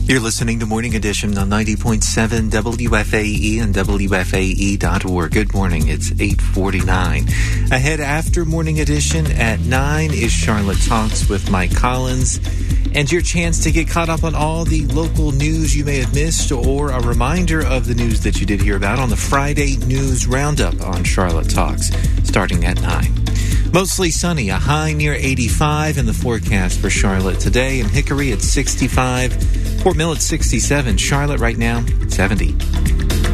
You're listening to Morning Edition on 90.7 WFAE and WFAE.org. Good morning. It's 8:49. Ahead after Morning Edition at 9 is Charlotte Talks with Mike Collins. And your chance to get caught up on all the local news you may have missed, or a reminder of the news that you did hear about on the Friday News Roundup on Charlotte Talks, starting at 9. Mostly sunny, a high near 85 in the forecast for Charlotte today. In Hickory at 65, Fort Mill at 67, Charlotte right now 70.